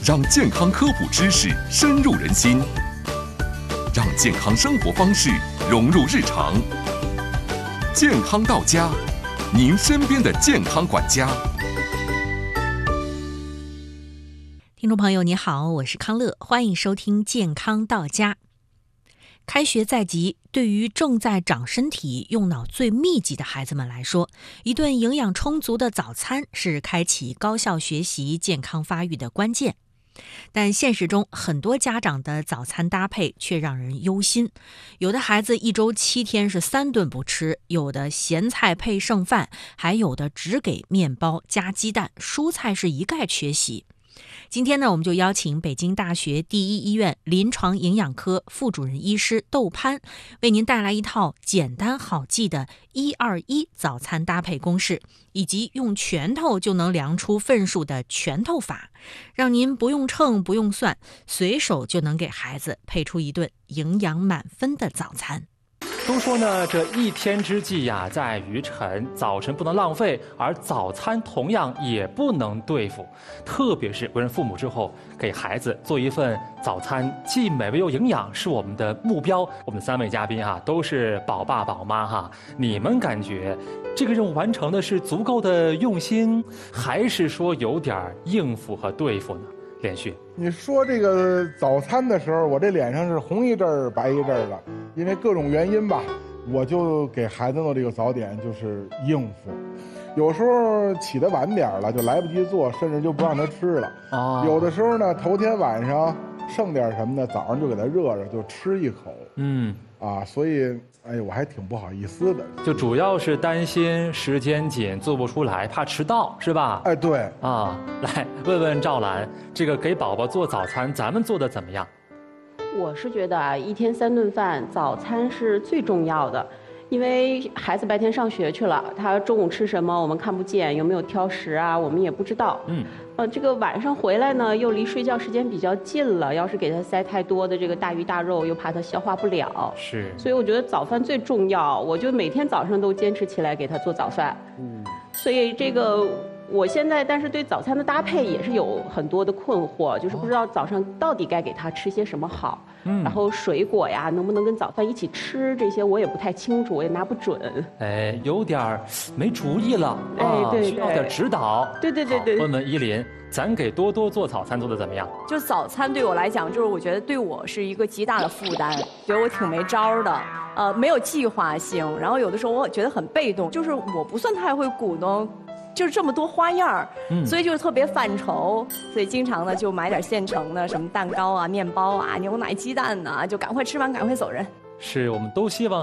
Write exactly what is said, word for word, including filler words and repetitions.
让健康科普知识深入人心，让健康生活方式融入日常。健康到家，您身边的健康管家。 听众朋友你好，我是康乐，欢迎收听健康到家。开学在即，对于正在长身体、用脑最密集的孩子们来说，一顿营养充足的早餐是开启高效学习、健康发育的关键。但现实中，很多家长的早餐搭配却让人忧心。有的孩子一周七天是三顿不吃，有的咸菜配剩饭，还有的只给面包加鸡蛋，蔬菜是一概缺席。今天呢，我们就邀请北京大学第一医院临床营养科副主任医师窦潘，为您带来一套简单好记的一二一早餐搭配公式，以及用拳头就能量出份数的拳头法，让您不用称不用算，随手就能给孩子配出一顿营养满分的早餐。 都说呢，这一天之计呀，在于晨，早晨不能浪费，而早餐同样也不能对付。特别是为人父母之后，给孩子做一份早餐，既美味又营养，是我们的目标。我们三位嘉宾哈，都是宝爸宝妈哈，你们感觉这个任务完成的是足够的用心，还是说有点应付和对付呢？连续， 你说这个早餐的时候，我这脸上是红一阵儿白一阵儿的，因为各种原因吧，我就给孩子弄这个早点就是应付。有时候起得晚点了，就来不及做，甚至就不让他吃了。 哦， 有的时候呢，头天晚上剩点什么的，早上就给他热着就吃一口。 嗯， 啊，所以哎，我还挺不好意思的。 就主要是担心时间紧做不出来，怕迟到，是吧？ 哎，对啊，来问问赵兰，这个给宝宝做早餐，咱们做的怎么样？ 我是觉得啊，一天三顿饭，早餐是最重要的。因为孩子白天上学去了，他中午吃什么我们看不见，有没有挑食啊，我们也不知道。嗯，呃，这个晚上回来呢，又离睡觉时间比较近了，要是给他塞太多的这个大鱼大肉，又怕他消化不了。 是， 所以我觉得早饭最重要，我就每天早上都坚持起来给他做早饭。嗯，所以这个我现在，但是对早餐的搭配也是有很多的困惑，就是不知道早上到底该给他吃些什么好。嗯，然后水果呀，能不能跟早饭一起吃？这些我也不太清楚，我也拿不准。 哎，有点没主意了。 哎，对， 需要点指导。 对对对对。 问问依林，咱给多多做早餐做的怎么样？ 就早餐对我来讲，就是我觉得对我是一个极大的负担，觉得我挺没招的，呃，没有计划性，然后有的时候我觉得很被动，就是我不算太会鼓捣。就是这么多花样嗯，所以就是特别犯愁，所以经常呢就买点现成的，什么蛋糕啊、面包啊、牛奶、鸡蛋呐、啊，就赶快吃完赶快走人。 是我们都希望